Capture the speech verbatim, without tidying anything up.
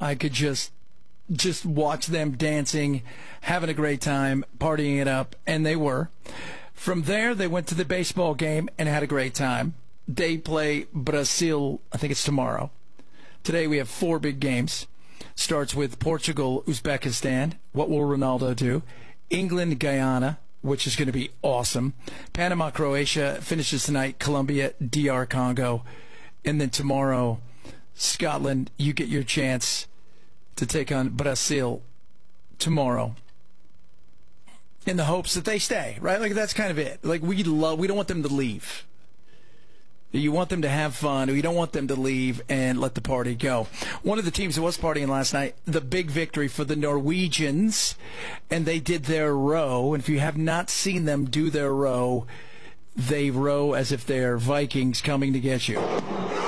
I could just just watch them dancing, having a great time, partying it up, and they were. From there, they went to the baseball game and had a great time. They play Brazil, I think it's tomorrow. Today we have four big games. Starts with Portugal, Uzbekistan. What will Ronaldo do? England, Guyana, which is going to be awesome. Panama, Croatia finishes tonight. Colombia, D R Congo. And then tomorrow, Scotland, you get your chance to take on Brazil tomorrow in the hopes that they stay, right? Like, that's kind of it. Like, we love, we don't want them to leave. You want them to have fun. You don't want them to leave and let the party go. One of the teams that was partying last night, the big victory for the Norwegians, and they did their row. And if you have not seen them do their row, they row as if they're Vikings coming to get you.